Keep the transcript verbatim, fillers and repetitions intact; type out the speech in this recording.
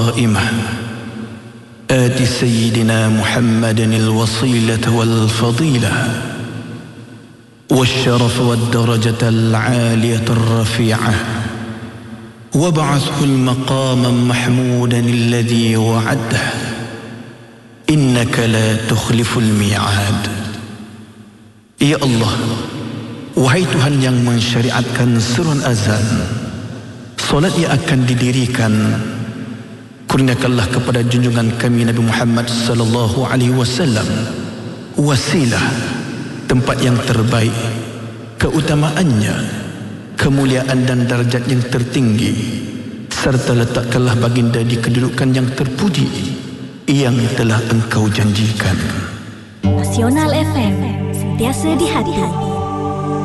قائمة آت سيدنا محمد الوصيلة والفضيلة والشرف والدرجة العالية الرفيعة وابعثه المقام محمودا الذي وعده إنك لا تخلف الميعاد. Ya Allah, wahai Tuhan yang mensyariatkan seruan azan, solat yang akan didirikan, kurniakanlah kepada junjungan kami Nabi Muhammad sallallahu alaihi wasallam wasilah, tempat yang terbaik, keutamaannya, kemuliaan dan darjat yang tertinggi, serta letakkanlah baginda di kedudukan yang terpuji yang telah engkau janjikan. Nasional F M, sentiasa di hati.